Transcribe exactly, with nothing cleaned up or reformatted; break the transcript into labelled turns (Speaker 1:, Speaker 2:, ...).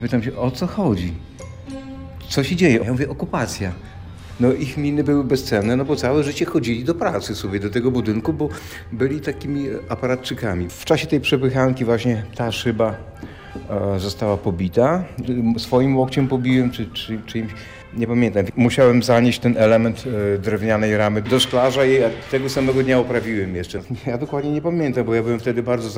Speaker 1: Pytam się, o co chodzi? Co się dzieje? Ja mówię, okupacja. No ich miny były bezcenne, no bo całe życie chodzili do pracy sobie, do tego budynku, bo byli takimi aparatczykami. W czasie tej przepychanki właśnie ta szyba e, została pobita. Swoim łokciem pobiłem, czy, czy czyimś, nie pamiętam. Musiałem zanieść ten element e, drewnianej ramy do szklarza i tego samego dnia oprawiłem jeszcze. Ja dokładnie nie pamiętam, bo ja byłem wtedy bardzo